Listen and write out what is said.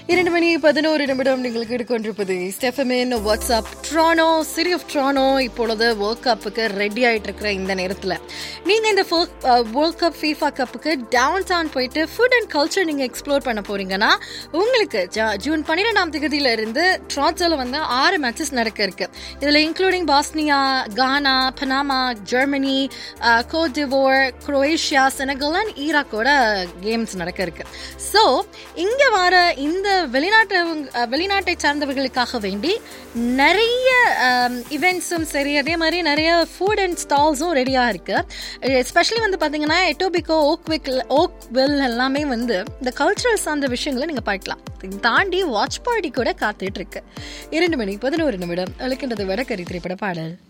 2:11 நீங்கள் கேட்டுக்கொண்டிருப்பது ஸ்டெஃபமின் WhatsApp ட்ரானோ, city of ட்ரானோ. இப்பொழுது வேர்ல்ட் கப்புக்கு ரெடி ஆகிட்டு இருக்கிற இந்த நேரத்தில் நீங்கள் இந்த வேர்ல்ட் கப் ஃபீஃபா கப்புக்கு டவுன் டவுன் போயிட்டு ஃபுட் அண்ட் கல்ச்சர் நீங்கள் எக்ஸ்ப்ளோர் பண்ண போறீங்கன்னா உங்களுக்கு ஜூன் 12 இருந்து ட்ரான்ஸோவில் வந்து 6 மேட்சஸ் நடக்க இருக்கு. இதில் including Bosnia, Ghana, Panama, Germany, code டிவோர், Croatia, Senegal and ஈராக்கோட games நடக்க இருக்கு. ஸோ இங்கே வர இந்த வெளிநாட்டை சார்ந்தவர்களுக்காக வேண்டி நிறைய இவெண்ட்ஸும் சரி, அதே மாதிரி நிறைய ஃபுட் அண்ட் ஸ்டால்ஸும் ரெடியாக இருக்கு. எஸ்பெஷலி வந்து பார்த்தீங்கன்னா எட்டோபிகோ, ஓக்வில் எல்லாமே வந்து இந்த கல்ச்சுரல் சார்ந்த விஷயங்களை நீங்கள் பார்க்கலாம். தாண்டி வாட்ச் பார்ட்டி கூட காத்துட்டு இருக்கு. 2:11 அழுக்கின்றது வடக்கறி திரைப்பட பாடல்.